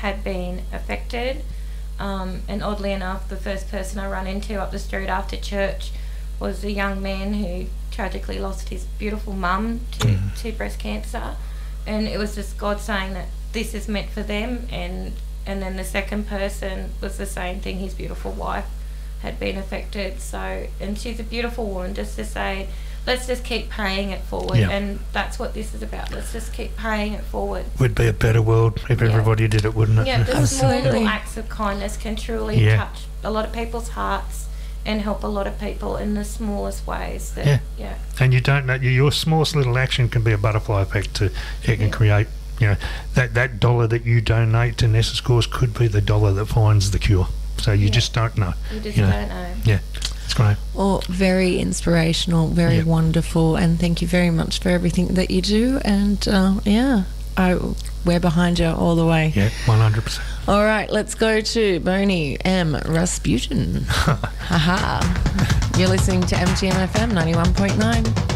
had been affected. And oddly enough, the first person I ran into up the street after church was a young man who tragically lost his beautiful mum to breast cancer. And it was just God saying that this is meant for them. And then the second person was the same thing. His beautiful wife had been affected. So, and she's a beautiful woman, just to say, let's just keep paying it forward. Yeah. And that's what this is about. Let's just keep paying it forward. Would be a better world if everybody did it, wouldn't it? Yeah, the small Absolutely. little acts of kindness can truly touch a lot of people's hearts and help a lot of people in the smallest ways. That, And you don't know, your smallest little action can be a butterfly effect. It can create, you know, that dollar that you donate to Nessa's cause could be the dollar that finds the cure. So you just don't know. You just don't know. Yeah, it's great. Well, very inspirational, very wonderful, and thank you very much for everything that you do. And we're behind you all the way. Yeah, 100%. All right, let's go to Boney M. Rasputin. Haha. You're listening to MTM FM 91.9.